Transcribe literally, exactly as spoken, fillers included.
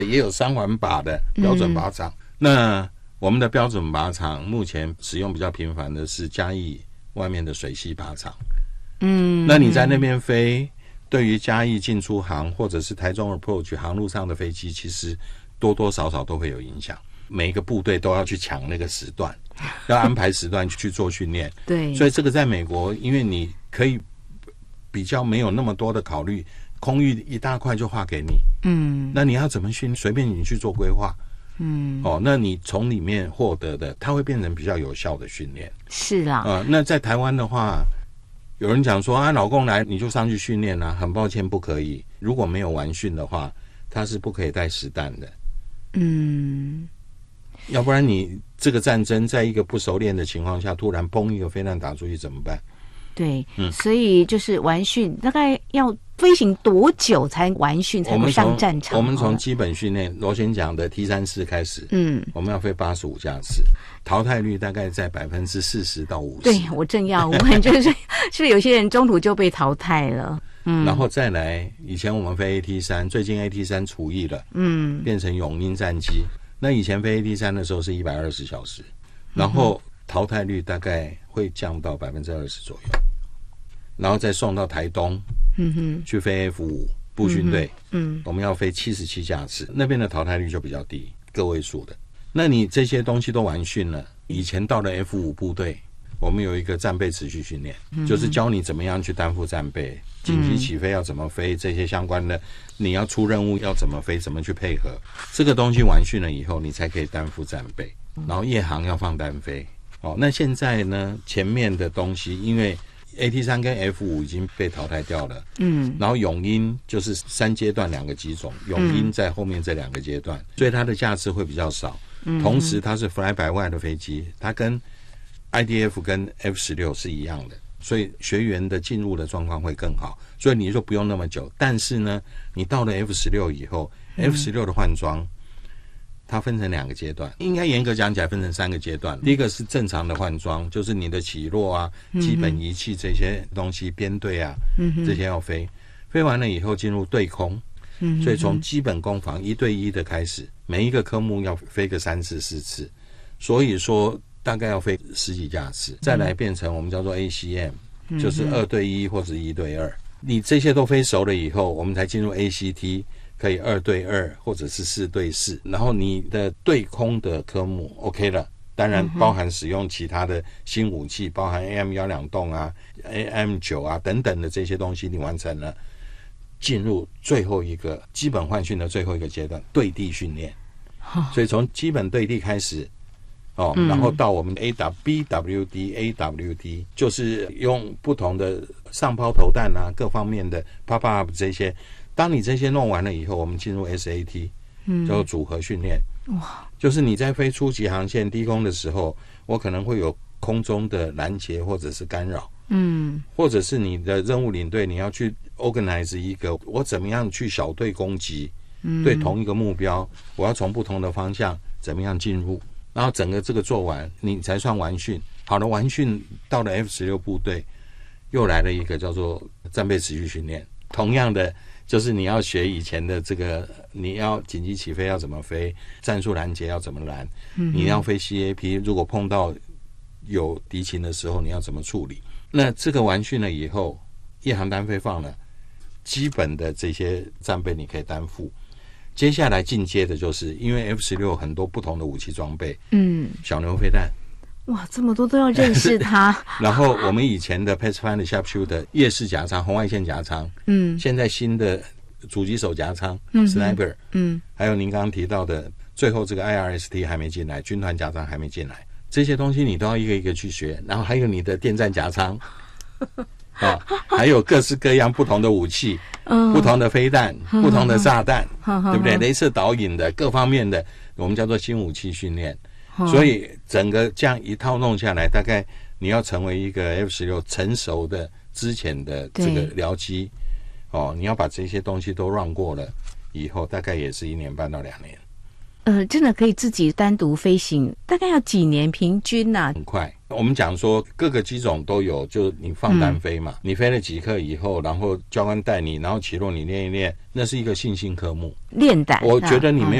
也有三环靶的标准靶场。嗯、那我们的标准靶场目前使用比较频繁的是嘉义外面的水系靶场。嗯，那你在那边飞，对于嘉义进出航或者是台中 approach 航路上的飞机，其实多多少少都会有影响。每一个部队都要去抢那个时段，要安排时段去做训练。 对， 所以这个在美国，因为你可以比较没有那么多的考虑，空域一大块就划给你。嗯，那你要怎么训，随便你去做规划。嗯，哦，那你从里面获得的，它会变成比较有效的训练。 是啦， 呃，那在台湾的话，有人讲说啊，老公来你就上去训练啊，很抱歉不可以。如果没有完训的话，他是不可以带实弹的。嗯，要不然你这个战争在一个不熟练的情况下，突然砰一个飞弹打出去怎么办？ 对，嗯，所以就是完训大概要飞行多久才完训才会上战场？ 我们从基本训练，螺旋桨的 T 三四开始，嗯，我们要飞八十五架次，淘汰率大概在百分之四十到五十。 对，我正要问，就是是不是有些人中途就被淘汰了？ 嗯，然后再来，以前我们飞 A T 三，最近 A T 三除役了，嗯，变成永鹰战机。那以前飞 A T 三的时候是一百二十小时，然后淘汰率大概会降到百分之二十左右。然后再送到台东，嗯哼，去飞 F 五步训队，嗯，我们要飞七十七架次，那边的淘汰率就比较低，个位数的。那你这些东西都完训了，以前到了 F 五部队，我们有一个战备持续训练，嗯、就是教你怎么样去担负战备，紧急起飞要怎么飞，这些相关的，你要出任务要怎么飞，怎么去配合，这个东西完训了以后，你才可以担负战备。然后夜航要放单飞，哦，那现在呢，前面的东西因为A T 三跟 F 五已经被淘汰掉了，嗯，然后永鹰就是三阶段两个机种，永鹰在后面这两个阶段，嗯、所以它的架次会比较少。嗯、同时它是 fly by wire 的飞机，它跟 I D F 跟 F 十六 是一样的，所以学员的进入的状况会更好，所以你就不用那么久。但是呢，你到了 F 十六 以后，嗯、F 十六 的换装。它分成两个阶段，应该严格讲起来分成三个阶段。第一个是正常的换装，就是你的起落啊、基本仪器这些东西、编队啊，这些要飞。飞完了以后进入对空，所以从基本攻防一对一的开始，每一个科目要飞个三次四次，所以说大概要飞十几架次，再来变成我们叫做 A C M， 就是二对一或者一对二。你这些都飞熟了以后，我们才进入 A C T。可以二对二或者是四对四，然后你的对空的科目 OK 了，当然包含使用其他的新武器，包含 A M 一两洞啊 A M 九 啊等等的这些东西你完成了，进入最后一个基本换训的最后一个阶段，对地训练。所以从基本对地开始哦，然后到我们 A W B W D A W D， 就是用不同的上抛投弹啊各方面的 pop up 这些。当你这些弄完了以后，我们进入 S A T， 叫做组合训练。哇，就是你在飞初级航线低空的时候，我可能会有空中的拦截或者是干扰，嗯，或者是你的任务领队你要去 organize 一个我怎么样去小队攻击，嗯，对同一个目标，我要从不同的方向怎么样进入，然后整个这个做完，你才算完训。好了，完训到了 F 十六 部队，又来了一个叫做战备持续训练，同样的。就是你要学以前的这个，你要紧急起飞要怎么飞，战术拦截要怎么拦，嗯、你要飞 C A P， 如果碰到有敌情的时候，你要怎么处理？那这个完训了以后，夜航单飞放了，基本的这些战备你可以担负。接下来进阶的就是因为 F 十六 很多不同的武器装备，嗯，小牛飞弹。 哇，这么多都要认识它。 然后我们以前的 Pathfinder Sharpshooter 夜视夹舱、红外线夹舱，嗯，现在新的主击手夹舱、嗯、Sniper， 嗯，还有您刚刚提到的，最后这个 I R S T 还没进来，军团夹舱还没进来，这些东西你都要一个一个去学。然后还有你的电战夹舱，啊，还有各式各样不同的武器、嗯、不同的飞弹、嗯、不同的炸弹，嗯、对不对？雷射导引的各方面的，我们叫做新武器训练。所以整个这样一套弄下来，大概你要成为一个 F 十六 成熟的之前的这个僚机哦，你要把这些东西都 run 过了以后，大概也是一年半到两年。 呃，真的可以自己单独飞行，大概要几年平均啊？ 很快。我们讲说各个机种都有，就你放单飞嘛，嗯、你飞了几课以后，然后教官带你，然后起落你练一练，那是一个信心科目。 练胆， 我觉得你没有